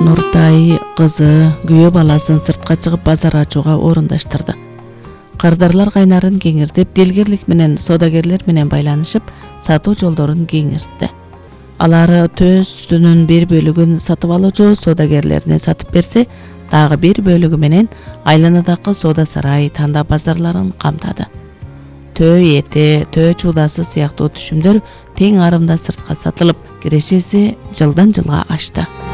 Нуртай кызы, күйөө баласын сыртка чыгып базар ачууга орундаштырды. Кардарлар кайнарын кеңиртип, дилгерлик менен соодагерлер менен байланышып, сатуу жолдорун кеңиртти. Алар төө сүтүнүн бир бөлүгүн сатып алуучу соодагерлерине сатып берсе, дагы бир бөлүгү менен айланадагы соода сарай, танда базарларын камтады. Төө эти, төө чуудасы сыяктуу түшүмдөр тең арымда сыртка сатылып, кирешеси жылдан жылга ашты.